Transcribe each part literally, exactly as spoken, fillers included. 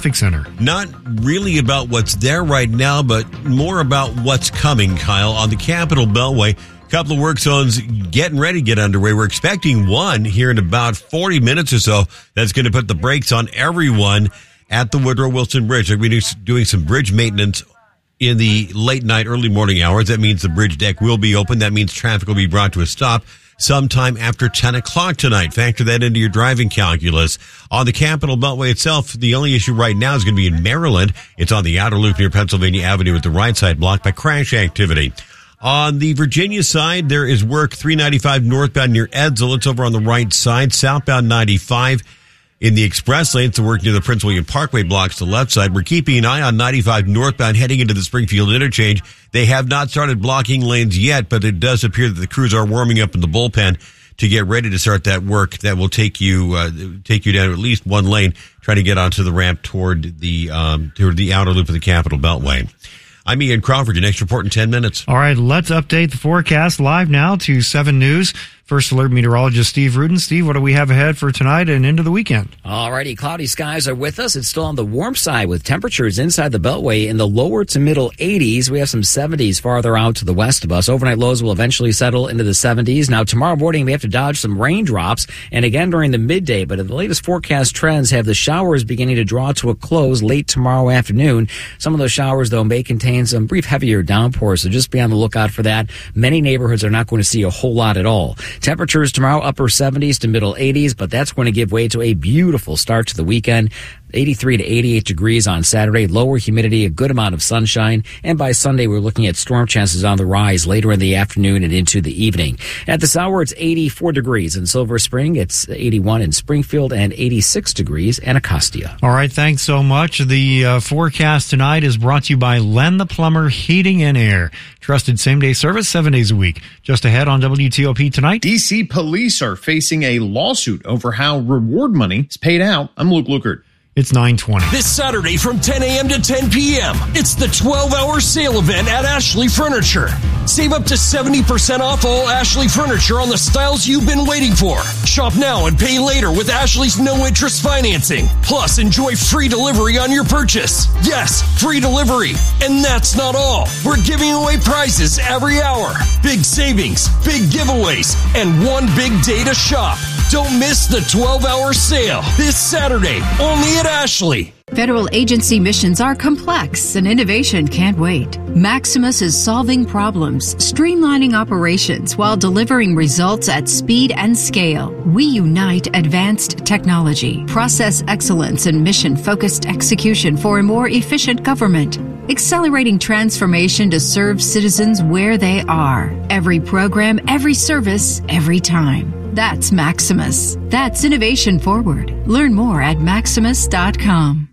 Traffic Center. Not really about what's there right now, but more about what's coming, Kyle. On the Capitol Beltway, a couple of work zones getting ready to get underway. We're expecting one here in about forty minutes or so that's going to put the brakes on everyone at the Woodrow Wilson Bridge. They're going to be doing some bridge maintenance in the late night, early morning hours. That means the bridge deck will be open. That means traffic will be brought to a stop sometime after ten o'clock tonight. Factor that into your driving calculus. On the Capitol Beltway itself, the only issue right now is going to be in Maryland. It's on the outer loop near Pennsylvania Avenue with the right side blocked by crash activity. On the Virginia side, there is work three ninety-five northbound near Edsall. It's over on the right side. Southbound ninety-five in the express lanes, the work near the Prince William Parkway blocks the left side. We're keeping an eye on ninety-five northbound heading into the Springfield interchange. They have not started blocking lanes yet, but it does appear that the crews are warming up in the bullpen to get ready to start that work. That will take you uh, take you down at least one lane, trying to get onto the ramp toward the um, toward the outer loop of the Capitol Beltway. I'm Ian Crawford. Your next report in ten minutes. All right, let's update the forecast live now to seven News. First Alert meteorologist Steve Rudin. Steve, what do we have ahead for tonight and into the weekend? All righty, cloudy skies are with us. It's still on the warm side with temperatures inside the Beltway in the lower to middle eighties. We have some seventies farther out to the west of us. Overnight lows will eventually settle into the seventies. Now, tomorrow morning, we have to dodge some raindrops, and again during the midday. But the latest forecast trends have the showers beginning to draw to a close late tomorrow afternoon. Some of those showers, though, may contain some brief heavier downpours, so just be on the lookout for that. Many neighborhoods are not going to see a whole lot at all. Temperatures tomorrow, upper seventies to middle eighties, but that's going to give way to a beautiful start to the weekend. eighty-three to eighty-eight degrees on Saturday, lower humidity, a good amount of sunshine, and by Sunday we're looking at storm chances on the rise later in the afternoon and into the evening. At this hour, it's eighty-four degrees in Silver Spring, it's eighty-one in Springfield, and eighty-six degrees in Anacostia. All right, thanks so much. The uh, forecast tonight is brought to you by Len the Plumber Heating and Air. Trusted same-day service seven days a week. Just ahead on W T O P tonight. D C police are facing a lawsuit over how reward money is paid out. I'm Luke Lukert. It's nine twenty. This Saturday from ten a.m. to ten p.m., it's the twelve-hour sale event at Ashley Furniture. Save up to seventy percent off all Ashley Furniture on the styles you've been waiting for. Shop now and pay later with Ashley's no-interest financing. Plus, enjoy free delivery on your purchase. Yes, free delivery. And that's not all. We're giving away prizes every hour. Big savings, big giveaways, and one big day to shop. Don't miss the twelve-hour sale this Saturday, only at Ashley. Federal agency missions are complex and innovation can't wait. Maximus is solving problems, streamlining operations while delivering results at speed and scale. We unite advanced technology, process excellence, and mission-focused execution for a more efficient government. Accelerating transformation to serve citizens where they are. Every program, every service, every time. That's Maximus. That's innovation forward. Learn more at maximus dot com.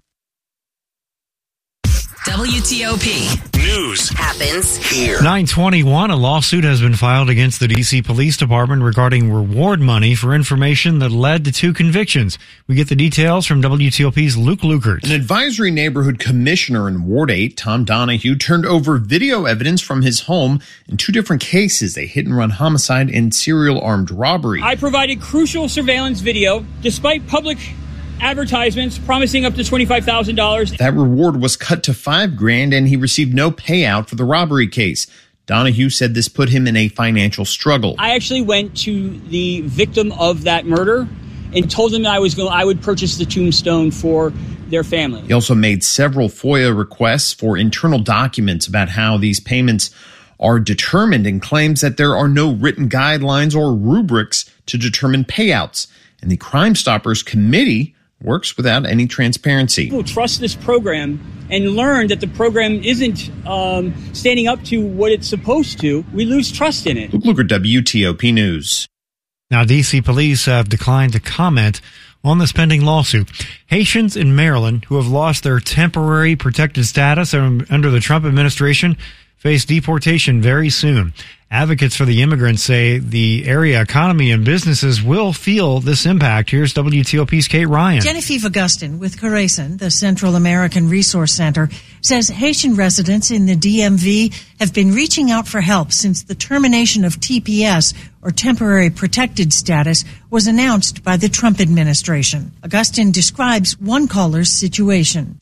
W T O P News happens here. nine twenty-one, a lawsuit has been filed against the D C Police Department regarding reward money for information that led to two convictions. We get the details from W T O P's Luke Lukert. An advisory neighborhood commissioner in Ward eight, Tom Donahue, turned over video evidence from his home in two different cases, a hit-and-run homicide and serial armed robbery. I provided crucial surveillance video despite public advertisements promising up to twenty-five thousand dollars. That reward was cut to five grand and he received no payout for the robbery case. Donahue said this put him in a financial struggle. I actually went to the victim of that murder and told them that I was going I would purchase the tombstone for their family. He also made several FOIA requests for internal documents about how these payments are determined and claims that there are no written guidelines or rubrics to determine payouts. And the Crime Stoppers Committee works without any transparency. People trust this program and learn that the program isn't um, standing up to what it's supposed to. We lose trust in it. Luke Lukert, W T O P News. Now, D C police have declined to comment on this pending lawsuit. Haitians in Maryland who have lost their temporary protected status under the Trump administration face deportation very soon. Advocates for the immigrants say the area economy and businesses will feel this impact. Here's W T O P's Kate Ryan. Genevieve Augustin with Corazon, the Central American Resource Center, says Haitian residents in the D M V have been reaching out for help since the termination of T P S, or temporary protected status, was announced by the Trump administration. Augustin describes one caller's situation.